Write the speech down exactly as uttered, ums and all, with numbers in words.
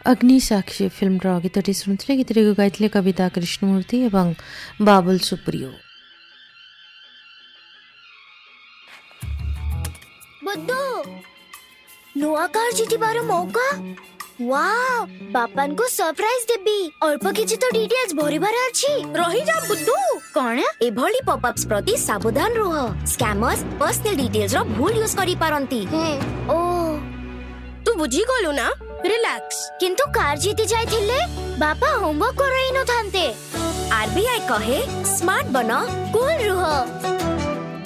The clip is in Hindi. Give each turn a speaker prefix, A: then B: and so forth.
A: अग्नि साक्षी फिल्म गीतटी शुणुले गीत गाई कविता कृष्णमूर्ति एवं बाबुल सुप्रियो।
B: बुद्धू नुआ कार जीतिबार मौका। वाओ बापन को सरप्राइज देबी। अल्प किछि तो डिटेल्स भरिबार अछि। रहि जा बुद्धू। कोन ए भली पॉपअप्स प्रति सावधान रह। स्कैमर्स पर्सनल डिटेल्स रो भूल यूज करि पारंती। ओ तू बुझी गलु ना। रिलैक्स। किंतु कार जीति जाइथिले बापा होमवर्क करई न थांते। आरबीआई कहे स्मार्ट बनो कूल रह।